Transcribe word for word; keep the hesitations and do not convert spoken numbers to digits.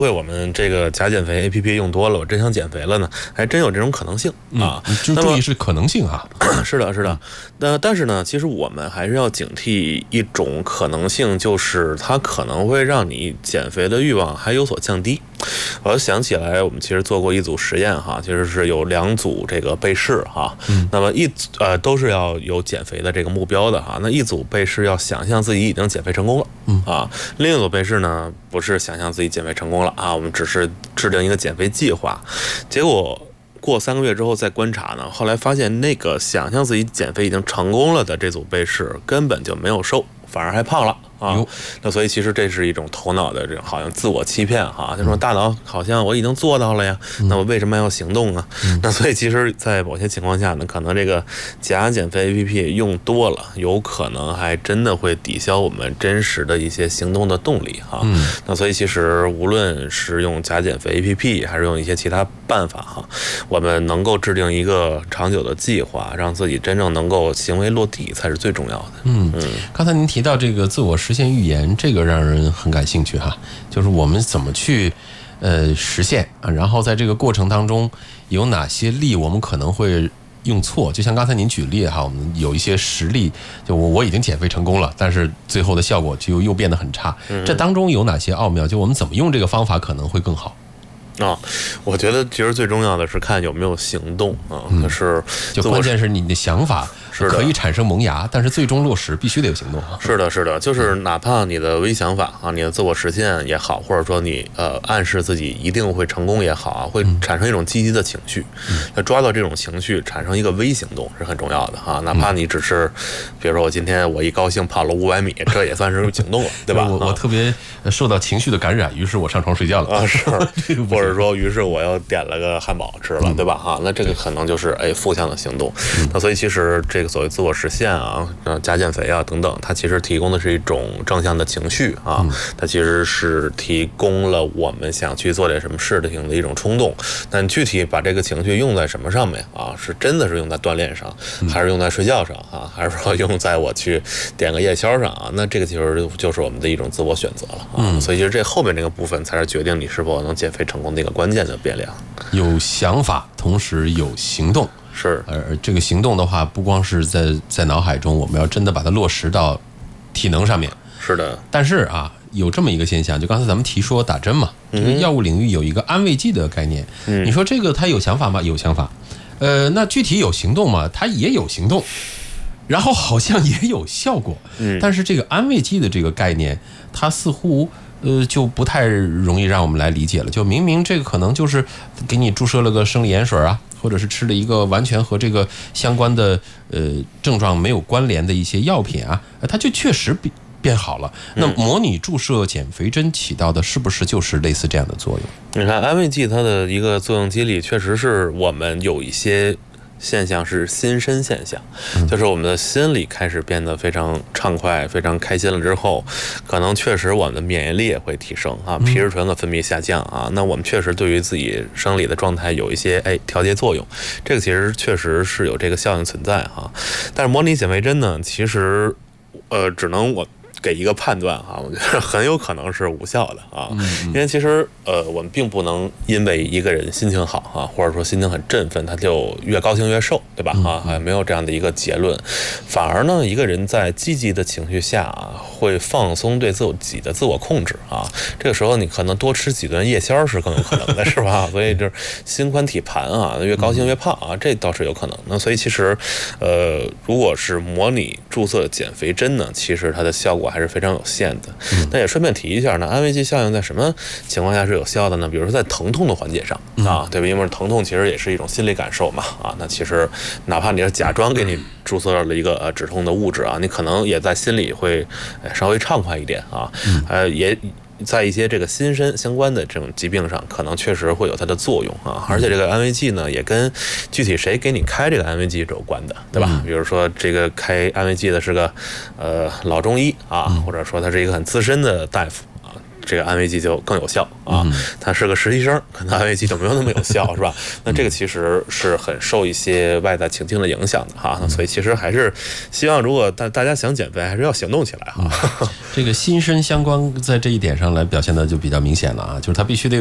为我们这个假减肥 A P P 用多了，我真想减肥了呢，还真有这种可能性啊。 嗯、就注意是可能性啊。 是的，是的。那但是呢，其实我们还是要警惕一种可能性，就是它可能会让你减肥的欲望还有所降低。我想起来，我们其实做过一组实验哈，其实是有两组这个被试哈，嗯、那么一组呃都是要有减肥的这个目标的哈。那一组被试要想象自己已经减肥成功了，嗯啊，另一组被试呢不是想象自己减肥成功了啊，我们只是制定一个减肥计划，结果过三个月之后再观察呢，后来发现那个想象自己减肥已经成功了的这组被试根本就没有瘦，反而还胖了。啊，那所以其实这是一种头脑的这种好像自我欺骗哈，就说大脑好像我已经做到了呀，那我为什么要行动啊？嗯、那所以其实，在某些情况下呢，可能这个假减肥 A P P 用多了，有可能还真的会抵消我们真实的一些行动的动力哈。嗯、那所以其实无论是用假减肥 A P P 还是用一些其他办法哈，我们能够制定一个长久的计划，让自己真正能够行为落地，才是最重要的。 嗯嗯，刚才您提到这个自我实现预言，这个让人很感兴趣哈，就是我们怎么去呃实现啊，然后在这个过程当中有哪些力我们可能会用错，就像刚才您举例哈，我们有一些实例，就我我已经减肥成功了，但是最后的效果就又变得很差，这当中有哪些奥妙？就我们怎么用这个方法可能会更好？ 啊、哦，我觉得其实最重要的是看有没有行动啊，可、嗯、是就关键是你的想法可以产生萌芽，但是最终落实必须得有行动。 是的，是的，就是哪怕你的微想法啊，你的自我实现也好，或者说你呃暗示自己一定会成功也好啊，会产生一种积极的情绪。那、嗯、抓到这种情绪，产生一个微行动是很重要的哈。哪怕你只是，比如说我今天我一高兴跑了五百米，这也算是行动了，对吧？ 我我特别受到情绪的感染，于是我上床睡觉了啊，是，或者说于是我又点了个汉堡吃了，嗯、对吧？哈，那这个可能就是哎负向的行动。嗯、那所以其实这个所谓自我实现啊，呃，假减肥啊等等，它其实提供的是一种正向的情绪啊，它其实是提供了我们想去做点什么事情的一种冲动。但具体把这个情绪用在什么上面啊？是真的是用在锻炼上，还是用在睡觉上啊？还是说用在我去点个夜宵上啊？那这个其实就是我们的一种自我选择了啊。所以其实这后面这个部分才是决定你是否能减肥成功的一个关键的变量。 有想法，同时有行动。 是， 而这个行动的话，不光是在在脑海中，我们要真的把它落实到体能上面。 是的， 但是啊，有这么一个现象，就刚才咱们提说打针嘛，这个药物领域有一个安慰剂的概念。嗯，你说这个他有想法吗？有想法。呃，那具体有行动吗？他也有行动，然后好像也有效果。嗯，但是这个安慰剂的这个概念，它似乎。呃，就不太容易让我们来理解了。就明明这个可能就是给你注射了个生理盐水啊，或者是吃了一个完全和这个相关的呃症状没有关联的一些药品啊，它就确实变变好了。那模拟注射减肥针起到的是不是就是类似这样的作用？ 你看安慰剂它的一个作用机理，确实是我们有一些。现象是心身现象，就是我们的心理开始变得非常畅快、非常开心了之后，可能确实我们的免疫力也会提升啊，皮质醇的分泌下降啊，那我们确实对于自己生理的状态有一些哎调节作用，这个其实确实是有这个效应存在哈。但是模拟减肥针呢，其实呃只能我。给一个判断啊，我觉得很有可能是无效的啊，因为其实呃，我们并不能因为一个人心情好啊，或者说心情很振奋，他就越高兴越瘦，对吧？啊，没有这样的一个结论。反而呢，一个人在积极的情绪下啊，会放松对自己的自我控制啊，这个时候你可能多吃几顿夜宵是更有可能的，是吧？所以就是心宽体盘啊，越高兴越胖啊，这倒是有可能。那所以其实呃，如果是模拟注射减肥针呢，其实它的效果还是非常有限的。那也顺便提一下呢，安慰剂效应在什么情况下是有效的呢？比如说在疼痛的环节上啊，对吧？因为疼痛其实也是一种心理感受嘛啊。那其实哪怕你是假装给你注射了一个呃止痛的物质啊，你可能也在心里会稍微畅快一点啊。呃，也在一些这个心身相关的这种疾病上，可能确实会有它的作用啊。而且这个安慰剂呢，也跟具体谁给你开这个安慰剂是有关的，对吧？比如说这个开安慰剂的是个呃老中医啊，或者说他是一个很资深的大夫啊， 这个安慰剂就更有效啊。他是个实习生，可能安慰剂就没有那么有效，是吧？那这个其实是很受一些外在情境的影响的哈。所以其实还是希望，如果大大家想减肥，还是要行动起来哈。 这个心身相关在这一点上来表现的就比较明显了啊，就是它必须得